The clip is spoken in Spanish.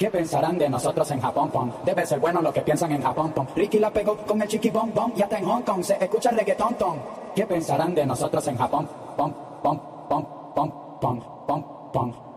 ¿Qué pensarán de nosotros en Japón, pom? Debe ser bueno lo que piensan en Japón, pom. Ricky la pegó con el chiqui bom bom y hasta en Hong Kong se escucha reggaetón, tom. ¿Qué pensarán de nosotros en Japón, pom, pom, pom, pom, pom, pom, pom?